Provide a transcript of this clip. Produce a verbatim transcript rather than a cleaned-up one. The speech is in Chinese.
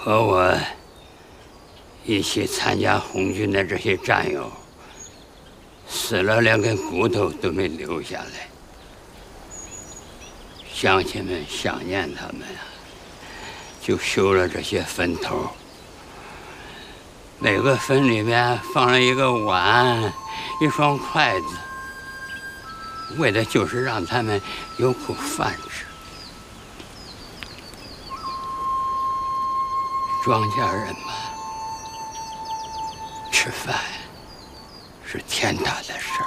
和我一起参加红军的这些战友，死了连根骨头都没留下来。乡亲们想念他们啊，就修了这些坟头。每个坟里面放了一个碗，一双筷子，为的就是让他们有口饭吃。庄稼人嘛，吃饭是天大的事儿。